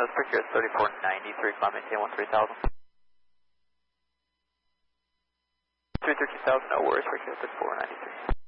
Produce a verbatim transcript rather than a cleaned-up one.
Nose Picture thirty-four ninety-three, climb maintain one three thousand. three thirty thousand, no worries, Picture thirty-four ninety-three.